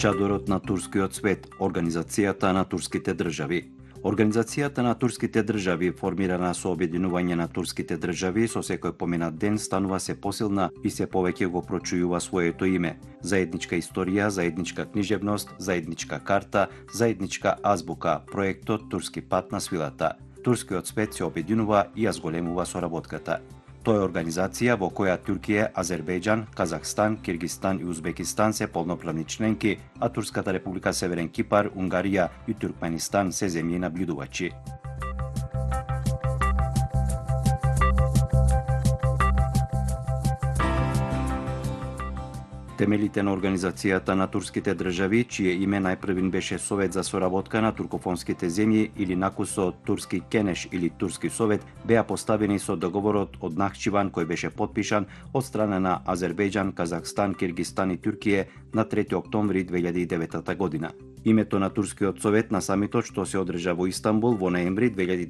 Чадорот на турскиот свет, Организацијата на турските држави. Организацијата на турските држави, формирана со обединување на турските држави, со секој поминат ден станува се посилна и се повеќе го прочујува своето име. Заедничка историја, заедничка книжевност, заедничка карта, заедничка азбука, проектот Турски пат на свилата. Турскиот свет се обединува и ја зголемува соработката. Тоа е организација во која Туркија, Азербејџан, Казахстан, Киргистан и Узбекистан се полноправни членки, а Турската република Северен Кипар, Унгарија и Туркменистан се земји наблюдувачи. Темелите на Организацијата на турските држави, чие име најпрвин беше Совет за соработка на туркофонските земји или накусо Турски Кенеш или Турски совет, беа поставени со договорот од Нахчиван кој беше потпишан од страна на Азербејџан, Казахстан, Киргистан и Туркија на 3 октомври 2009 година. Името на Турскиот совет на самитот што се одржа во Истанбул во ноември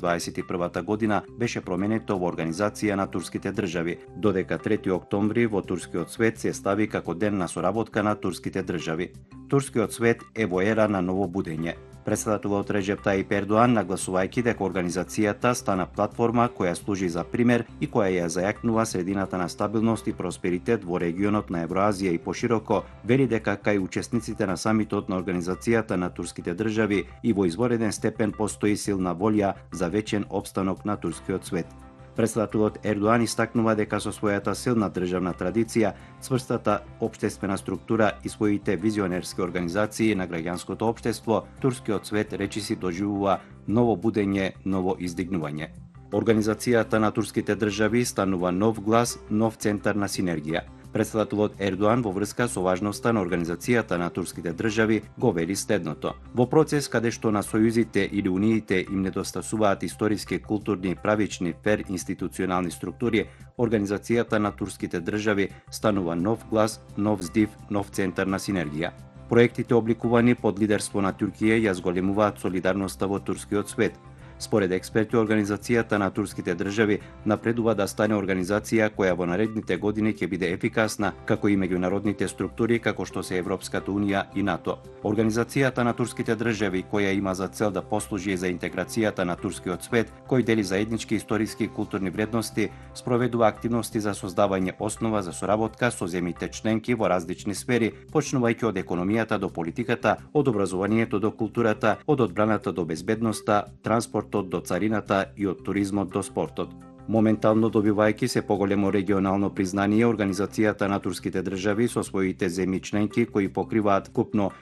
2021 година беше променето во Организација на турските држави, додека 3 октомври во Турскиот свет се стави како ден на соработка на турските држави. Турскиот свет е во ера на ново будење. Председателот Реджеп Тајип Ердоан, нагласувајќи дека организацијата стана платформа која служи за пример и која ја зајакнува средината на стабилност и просперитет во регионот на Евроазија и пошироко, вели дека кај учесниците на самитот на Организацијата на турските држави и во извореден степен постои силна волја за вечен опстанок на турскиот свет. Председателот Ердоан истакнува дека со својата силна државна традиција, цврстата општествена структура и своите визионерски организации на граѓанското општество, турскиот свет речиси доживува ново будење, ново издигнување. Организацијата на турските држави станува нов глас, нов центар на синергија. Председателот Ердоан во врска со важноста на Организацијата на турските држави го вели следното. Во процес каде што на сојузите или униите им недостасуваат историски, културни, правични, фер институционални структури, Организацијата на турските држави станува нов глас, нов здив, нов центар на синергија. Проектите обликувани под лидерство на Туркија ја зголемуваат солидарноста во турскиот свет. Според експерти, Организацијата на турските држави напредува да стане организација која во наредните години ќе биде ефикасна, како и меѓународните структури како што се Европската унија и НАТО. Организацијата на турските држави, која има за цел да послужи за интеграцијата на турскиот свет, кој дели заеднички историски и културни вредности, спроведува активности за создавање основа за соработка со земјите членки во различни сфери, почнувајќи од економијата до политиката, од образованието до културата, од одбраната до безбедноста, транспорт до царината и од туризмот до спортот. Моментално добивајќи се поголемо регионално признание, Организацијата на турските држави со своите земји членки кои покриваат купно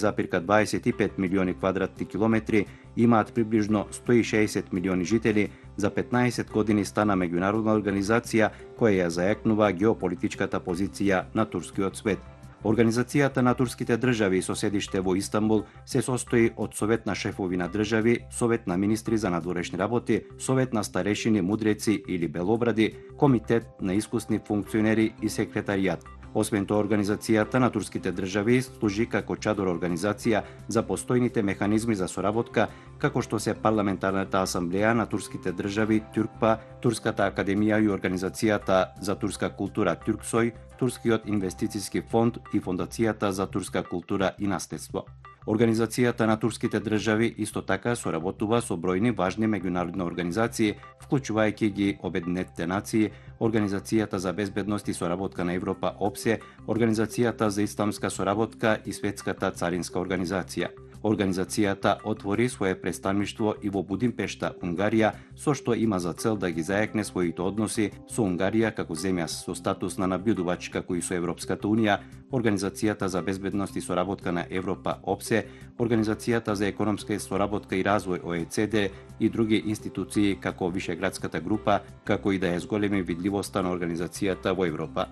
4,25 милиони квадратни километри, имаат приближно 160 милиони жители, за 15 години стана меѓународна организација која ја зајакнува геополитичката позиција на турскиот свет. Организацијата на турските држави со седиште во Истанбул се состои од Совет на шефови на држави, Совет на министри за надворешни работи, Совет на старешини, мудреци или белобради, Комитет на искусни функционери и секретаријат. Освен тоа, Организацијата на турските држави служи како чадор организација за постојните механизми за соработка, како што се Парламентарната асамблеја на турските држави Тюркпа, Турската академија и Организацијата за турска култура Тюрксој, Турскиот инвестициски фонд и Фондацијата за турска култура и наследство. Организацијата на турските држави исто така соработува со бројни важни меѓународни организации, вклучувајќи ги Обединетите нации, Организацијата за безбедност и соработка на Европа ОПСЕ, Организацијата за исламска соработка и Светската царинска организација. Организацијата отвори свое представништво и во Будимпешта, Унгарија, со што има за цел да ги зајакне своите односи со Унгарија како земја со статус на наблюдувач, како и со Европската унија, Организацијата за безбедност и соработка на Европа ОПСЕ, Организацијата за економска соработка и развој ОЕЦД и други институции како Вишеградската група, како и да ја зголеми видливоста на организацијата во Европа.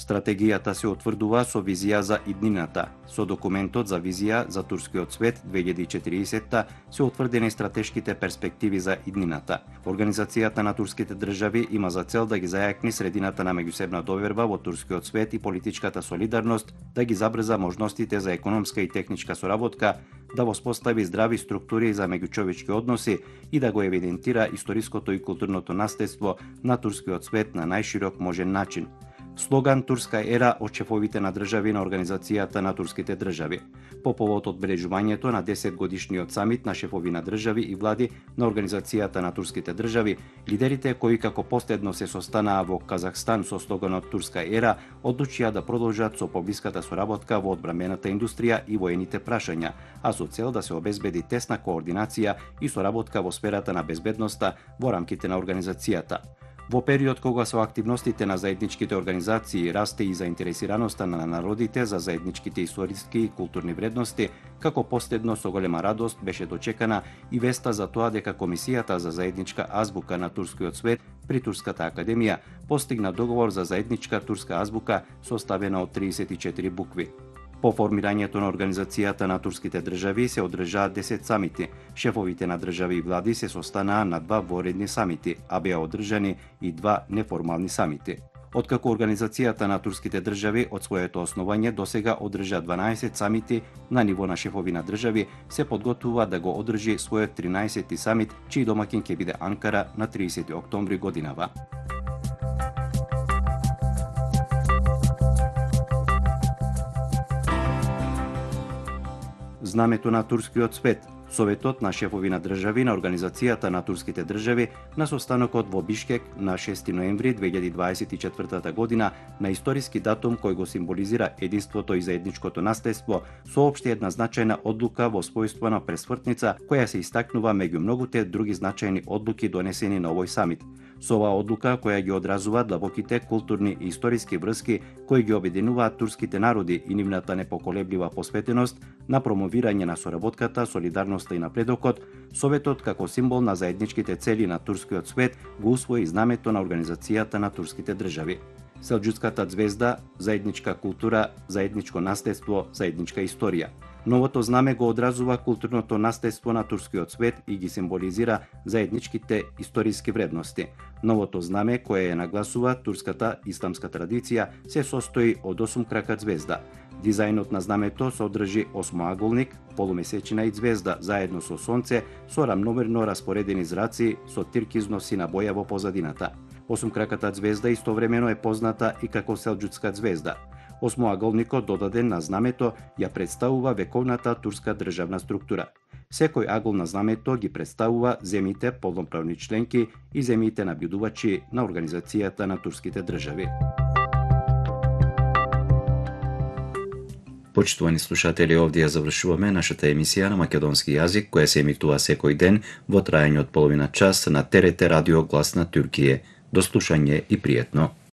Стратегијата се утврдува со визија за иднината. Со документот за визија за турскиот свет 2040 се утврдени стратешките перспективи за иднината. Организацијата на турските држави има за цел да ги зајакни средината на меѓусебна доверба во турскиот свет и политичката солидарност, да ги забрза можностите за економска и техничка соработка, да воспостави здрави структури за меѓучовечки односи и да го евидентира историското и културното наследство на турскиот свет на најширок можен начин. Слоган Турска ера од шефовите на држави на Организацијата на турските држави. По повод одбележувањето на 10 годишниот самит на шефови на држави и влади на Организацијата на турските држави, лидерите кои како последно се состанаа во Казахстан со слоганот Турска ера, одлучија да продолжат со поблиската соработка во одбрамбената индустрија и воените прашања, а со цел да се обезбеди тесна координација и соработка во сферата на безбедноста во рамките на организацијата. Во период кога со активностите на заедничките организации расте и заинтересираноста на народите за заедничките историски и културни вредности, како последно со голема радост беше дочекана и веста за тоа дека Комисијата за заедничка азбука на турскиот свет при Турската академија постигна договор за заедничка турска азбука составена од 34 букви. По формирањето на Организацијата на турските држави се одржаа 10 самити. Шефовите на држави и влади се состанаа на 2 воредни самити, а беа одржани и 2 неформални самити. Откако Организацијата на турските држави од своето основање досега одржа 12 самити на ниво на шефови на држави, се подготвува да го одржи својот 13-ти самит, чиј домакин ќе биде Анкара на 30 октомври годинава. Знамето на турскиот свет. Советот на шефови на држави на Организацијата на турските држави на состанокот во Бишкек на 6 ноември 2024 година на историски датум кој го символизира единството и заедничкото наследство, соопшти една значајна одлука во својство на пресвртница која се истакнува меѓу многуте други значајни одлуки донесени на овој самит. Со оваа одлука која ги одразува длабоките културни и историски врски кои ги обединуваат турските народи и нивната непоколеблива посветеност на промовирање на соработката, солидарноста и напредокот, Советот како символ на заедничките цели на турскиот свет го усвои знамето на Организацијата на турските држави. Селџукската ѕвезда, заедничка култура, заедничко наследство, заедничка историја. Новото знаме го одразува културното наследство на турскиот свет и ги символизира заедничките историски вредности. Новото знаме, кое нагласува турската исламска традиција, се состои од 8 крака ѕвезда. Дизајнот на знамето содржи осмоаголник, полумесечина и ѕвезда, заедно со сонце, со рамномерно распоредени зраци, со тиркизно сина боја во позадината. Осумкраката ѕвезда истовремено е позната и како селџукска ձвезда. Осмоаголникот додаден на знамето ја представува вековната турска државна структура. Секој агол на знамето ги представува земите полноправни членки и земите набљудувачи на Организацијата на турските држави. Почитувани слушатели, овде ја завршуваме нашата емисија на македонски јазик, која се емитува секој ден во трајање од половина час на ТРТ радио Глас на Туркије. До слушање и пријатно.